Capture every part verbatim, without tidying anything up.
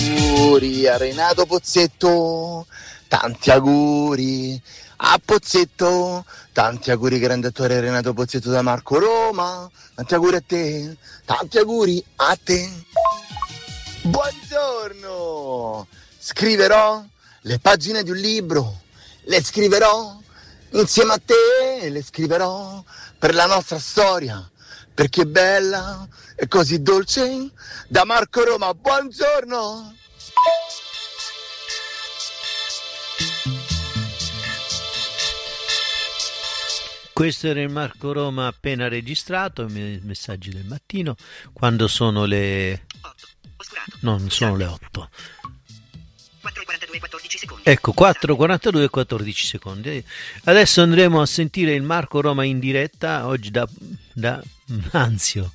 auguri a Renato Pozzetto, tanti auguri a Pozzetto, tanti auguri grande attore Renato Pozzetto da Marco Roma, tanti auguri a te, tanti auguri a te. Buongiorno, scriverò le pagine di un libro, le scriverò insieme a te, le scriverò per la nostra storia, perché è bella e così dolce. Da Marco Roma, buongiorno. Questo era il Marco Roma appena registrato, i messaggi del mattino, quando sono le... no, non sono le otto. quattro e quarantadue e quattordici secondi. Ecco, quattro e quarantadue e quattordici secondi. Adesso andremo a sentire il Marco Roma in diretta, oggi da, da Anzio.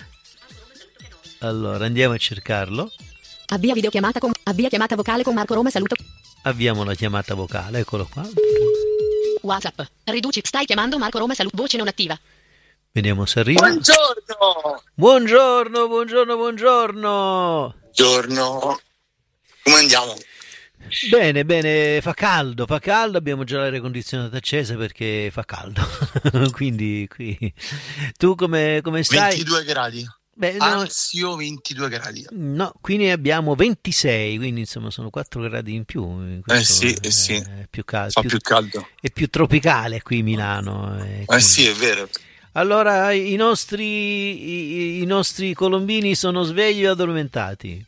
Allora, andiamo a cercarlo. Avvia videochiamata con avvia chiamata vocale con Marco Roma, saluto. Avviamo la chiamata vocale, eccolo qua. WhatsApp. Riduci, stai chiamando Marco Roma, saluto, voce non attiva. Vediamo se arriva. Buongiorno. Buongiorno, buongiorno, buongiorno. Buongiorno. Come andiamo? Bene, bene, fa caldo, fa caldo, abbiamo già l'aria condizionata accesa perché fa caldo. Quindi qui tu come, come stai? ventidue gradi. Beh, no, Anzio ventidue gradi. No, qui ne abbiamo ventisei, quindi insomma sono quattro gradi in più. Eh sì, è, eh sì. È più caldo, Fa più, più caldo. È più tropicale qui Milano. Eh, eh sì, è vero. Allora, i nostri, i, i nostri colombini sono svegli o addormentati?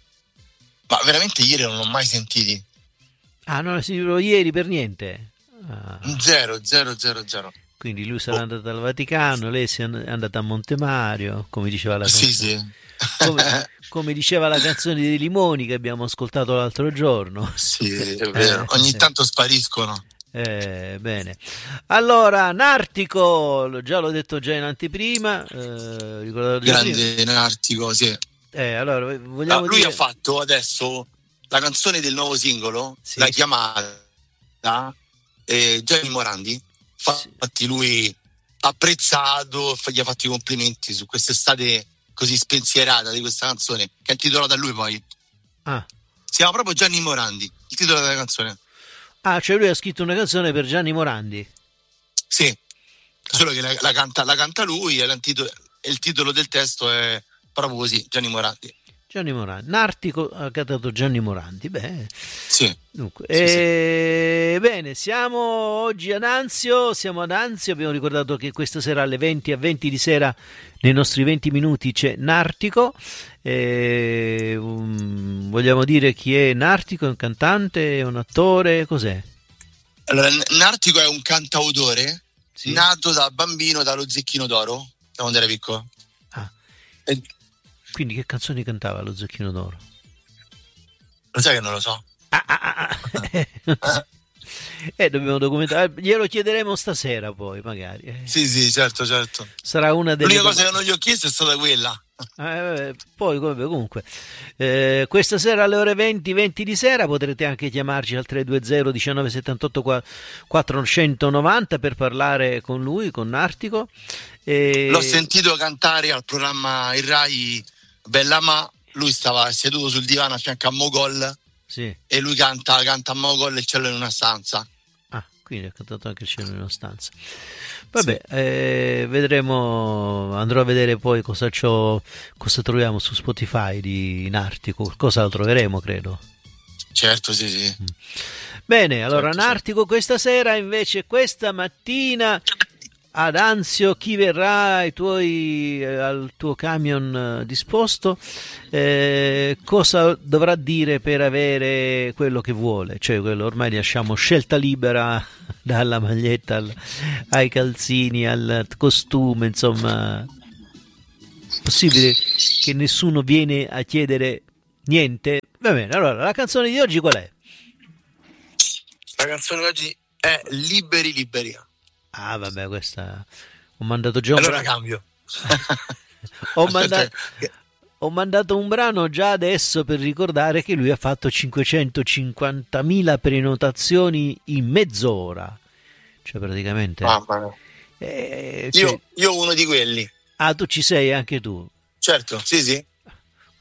Ma veramente ieri non l'ho mai sentiti. Ah, non l'ho sentito ieri per niente? Ah. Zero, zero, zero, zero. Quindi lui sarà Oh. andato al Vaticano, lei è andata a Montemario, come diceva la canzone. Sì, sì. Come, come diceva la canzone dei Limoni che abbiamo ascoltato l'altro giorno. Sì, è vero. Eh, Ogni eh. tanto spariscono. Eh, bene. Allora, Nartico, già l'ho detto già in anteprima. Eh, ricordato già Grande prima. Nartico, sì. Eh, allora, vogliamo Ah, lui dire... ha fatto adesso la canzone del nuovo singolo, Sì. La chiamata, eh, Gianni Morandi. Infatti lui ha apprezzato, gli ha fatto i complimenti su quest'estate così spensierata di questa canzone, che è intitolata a lui poi. Ah. Si chiama proprio Gianni Morandi, il titolo della canzone. Ah, cioè lui ha scritto una canzone per Gianni Morandi? Sì, ah. Solo che la, la, canta, la canta lui e, e il titolo del testo è proprio così, Gianni Morandi. Gianni Morandi. Nartico ha cantato Gianni Morandi. Beh, sì. Dunque, sì, eh, sì. Bene, siamo oggi ad Anzio, siamo ad Anzio, abbiamo ricordato che questa sera alle venti a venti di sera, nei nostri venti minuti, c'è Nartico. Eh, um, vogliamo dire chi è Nartico? È un cantante, è un attore, cos'è? Allora, Nartico è un cantautore, sì. Nato da bambino dallo Zecchino d'Oro, da quando era piccolo. Ah. E... Quindi che canzoni cantava lo Zecchino d'Oro? Lo sai che non lo so. Ah, ah, ah. Non so. Eh, dobbiamo documentare, glielo chiederemo stasera poi magari. Eh. Sì, sì, certo, certo. Sarà una delle L'unica cosa che non gli ho chiesto è stata quella. Eh, poi vabbè, comunque eh, questa sera alle ore venti venti di sera potrete anche chiamarci al tre due zero diciannove settantotto quattrocentonovanta per parlare con lui, con Nartico. E... L'ho sentito cantare al programma Il Rai Bella Ma, lui stava seduto sul divano a fianco a Mogol. Sì. E lui canta, canta a Mogol Il cielo in una stanza. Ah, quindi ha cantato anche Il cielo in una stanza. Vabbè, sì. eh, vedremo, andrò a vedere poi cosa, c'ho, cosa troviamo su Spotify di Nartico, qualcosa lo troveremo, credo. Certo, sì, sì. Bene, allora certo, Nartico certo. Questa sera, invece questa mattina ad Anzio, chi verrà ai tuoi, al tuo camion eh, disposto, eh, cosa dovrà dire per avere quello che vuole? Cioè, quello ormai lasciamo scelta libera dalla maglietta al, ai calzini, al costume, insomma, possibile che nessuno viene a chiedere niente? Va bene, allora la canzone di oggi qual è? La canzone di oggi è Liberi Liberi. Ah, vabbè, questa ho mandato già un allora brano. Cambio. ho, mandato, ho mandato un brano già adesso per ricordare che lui ha fatto cinquecentocinquantamila prenotazioni in mezz'ora, cioè praticamente Mamma mia. eh, cioè... io, io uno di quelli. Ah, tu ci sei anche tu? Certo, sì, sì.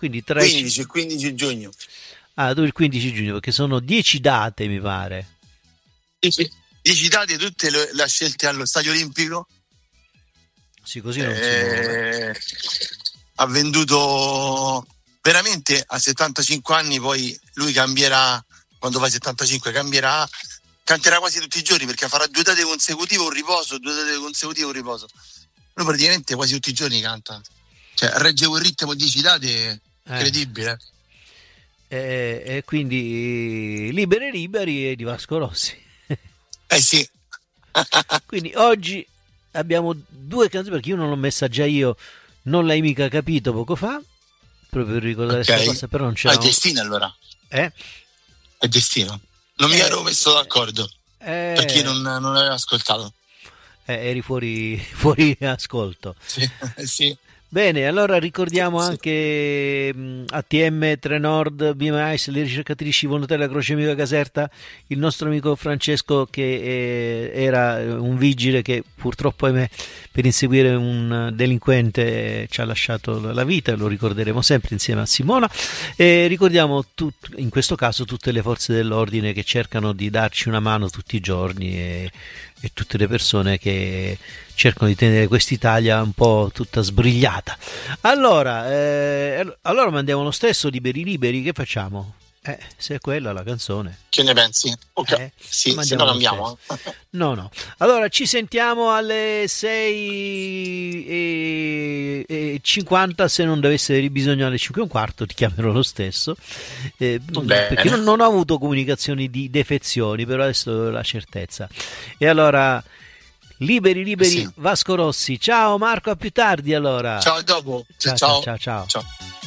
Quindi tra quindici, quindici giugno. Ah, tu il quindici giugno, perché sono dieci date, mi pare. dieci date, tutte le, le ha scelte allo Stadio Olimpico. Sì, così non eh, si muove. Ha venduto veramente a settantacinque anni, poi lui cambierà, quando fa settantacinque cambierà, canterà quasi tutti i giorni, perché farà due date consecutive un riposo, due date consecutive un riposo. Lui praticamente quasi tutti i giorni canta. Cioè, regge quel ritmo di dieci date, incredibile. E eh, eh, quindi Liberi Liberi di Vasco Rossi. Eh sì. Quindi oggi abbiamo due canzoni, perché io non l'ho messa già io, non l'hai mica capito poco fa, proprio per ricordare questa okay. cosa, però non c'era. Ah, è destino allora. Eh? È destino. Non mi eh, ero messo d'accordo, eh, perché non, non avevo ascoltato. Eh, eri fuori, fuori ascolto. Sì, sì. Bene, allora ricordiamo sì, anche sì. A T M, Trenord, B M I, le ricercatrici Volontella Croce Amica Caserta, il nostro amico Francesco che eh, era un vigile che purtroppo, ahimè, per inseguire un delinquente ci ha lasciato la vita, lo ricorderemo sempre insieme a Simona, e ricordiamo tut, in questo caso tutte le forze dell'ordine che cercano di darci una mano tutti i giorni e, e tutte le persone che cercano di tenere quest'Italia un po' tutta sbrigliata. Allora, eh, allora mandiamo lo stesso Liberi Liberi, che facciamo? Eh, se è quella la canzone. Che ne pensi? Ok, eh, sì, se no cambiamo. No, no. Allora ci sentiamo alle sei e cinquanta, se non dovesse avere bisogno alle cinque e un quarto ti chiamerò lo stesso, eh, perché non, non ho avuto comunicazioni di defezioni, però adesso ho la certezza. E allora Liberi Liberi sì. Vasco Rossi. Ciao Marco, a più tardi allora. Ciao, a dopo. Ciao, ciao, ciao, ciao. ciao. ciao.